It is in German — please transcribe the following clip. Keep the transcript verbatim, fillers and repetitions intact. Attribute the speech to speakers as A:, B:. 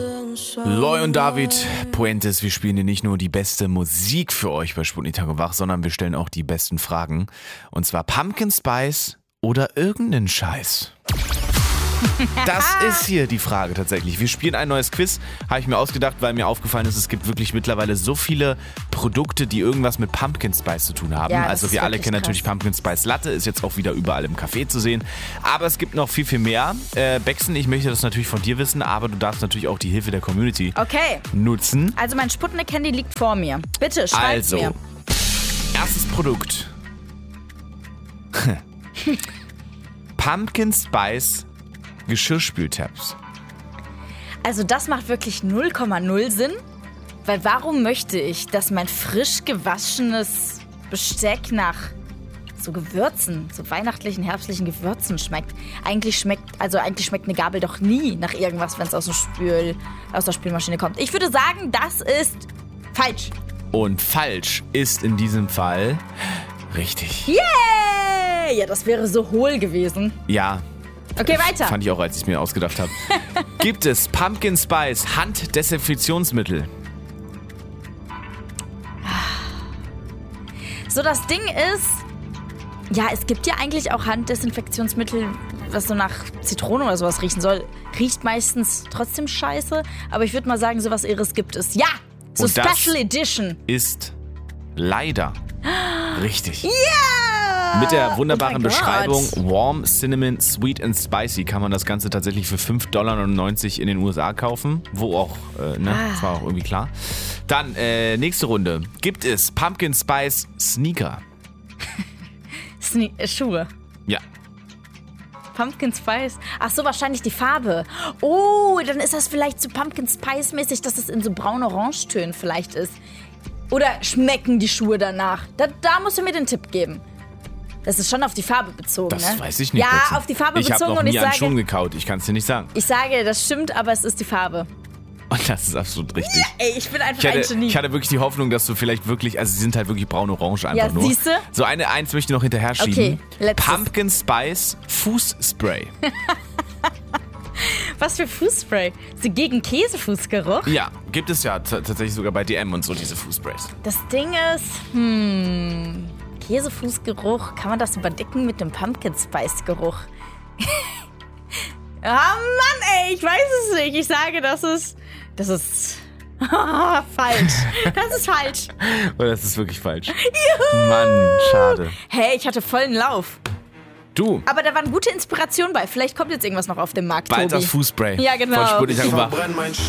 A: Loy und David Puentes, wir spielen hier nicht nur die beste Musik für euch bei Sputnik Tag und Wach, sondern wir stellen auch die besten Fragen. Und zwar Pumpkin Spice oder irgendeinen Scheiß. Das ist hier die Frage tatsächlich. Wir spielen ein neues Quiz, habe ich mir ausgedacht, weil mir aufgefallen ist, es gibt wirklich mittlerweile so viele Produkte, die irgendwas mit Pumpkin Spice zu tun haben.
B: Ja,
A: also wir alle kennen
B: krass.
A: natürlich Pumpkin Spice Latte, ist jetzt auch wieder überall im Café zu sehen. Aber es gibt noch viel, viel mehr. Äh, Bexen, ich möchte das natürlich von dir wissen, aber du darfst natürlich auch die Hilfe der Community
B: Okay.
A: nutzen.
B: Also mein Sputnik-Handy liegt vor mir. Bitte, schreib's
A: Also,
B: mir.
A: erstes Produkt. Pumpkin Spice Geschirrspültabs.
B: Also das macht wirklich null Komma null Sinn. Weil warum möchte ich, dass mein frisch gewaschenes Besteck nach so Gewürzen, so weihnachtlichen, herbstlichen Gewürzen schmeckt? Eigentlich schmeckt, also eigentlich schmeckt eine Gabel doch nie nach irgendwas, wenn es aus dem Spül, aus der Spülmaschine kommt. Ich würde sagen, das ist falsch.
A: Und falsch ist in diesem Fall richtig.
B: Yay! Ja, das wäre so hohl gewesen.
A: Ja.
B: Okay, weiter.
A: Fand ich auch, als ich es mir ausgedacht habe. Gibt es Pumpkin Spice Handdesinfektionsmittel?
B: So, das Ding ist, ja, es gibt ja eigentlich auch Handdesinfektionsmittel, was so nach Zitrone oder sowas riechen soll. Riecht meistens trotzdem scheiße, aber ich würde mal sagen, sowas Irres gibt es. Ja, so
A: Und das
B: Special Edition.
A: Ist leider richtig.
B: Ja!
A: Mit der wunderbaren
B: Oh mein
A: Beschreibung
B: Gott.
A: Warm, Cinnamon, Sweet and Spicy kann man das Ganze tatsächlich für fünf Komma neunundneunzig Dollar in den U S A kaufen. Wo auch, äh, ne,
B: Ah.
A: das war auch irgendwie klar. Dann, äh, nächste Runde. Gibt es Pumpkin Spice Sneaker?
B: Sne- äh, Schuhe.
A: Ja.
B: Pumpkin Spice. Ach so, wahrscheinlich die Farbe. Oh, dann ist das vielleicht so Pumpkin Spice mäßig, dass es in so braun-orange-Tönen vielleicht ist. Oder schmecken die Schuhe danach? Da, da musst du mir den Tipp geben. Das ist schon auf die Farbe bezogen,
A: Das
B: ne?
A: weiß ich nicht.
B: Ja,
A: Betsy.
B: auf die Farbe
A: ich
B: bezogen
A: habe noch
B: und
A: nie
B: ich
A: an Schuhen
B: sage,
A: gekaut. Ich kann es dir nicht sagen.
B: ich sage, das stimmt, aber es ist die Farbe.
A: Und das ist absolut richtig.
B: Ey, ich bin einfach
A: Ich
B: ein
A: hatte,
B: Genie.
A: ich hatte wirklich die Hoffnung, dass du vielleicht wirklich, also sie sind halt wirklich braun-orange einfach
B: Ja,
A: nur.
B: siehste?
A: So eine Eins möchte ich noch hinterher schieben.
B: Okay, letztes.
A: Pumpkin Spice Fußspray.
B: Was für Fußspray? So gegen Käsefußgeruch?
A: Ja, gibt es ja t- tatsächlich sogar bei D M und so diese Fußsprays.
B: Das Ding ist, hm, Käsefußgeruch, kann man das überdecken mit dem Pumpkin Spice Geruch? Ah, Mann, ey, ich weiß es nicht. Ich sage, das ist, das ist falsch. Das ist falsch.
A: Oh, das ist wirklich falsch. Juhu! Mann, schade.
B: Hey, ich hatte vollen Lauf.
A: Du,
B: Aber da waren gute Inspirationen bei. Vielleicht kommt jetzt irgendwas noch auf den Markt,
A: bald
B: Tobi.
A: das Fußspray.
B: Ja, genau.
A: Von Sputnik Tag und Wach.
C: Verbrenn mein